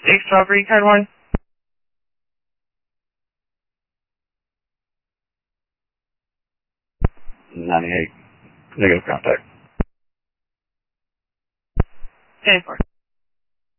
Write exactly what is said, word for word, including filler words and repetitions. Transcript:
Eight Strawberry Card one. ninety-eight. Negative contact. ten four.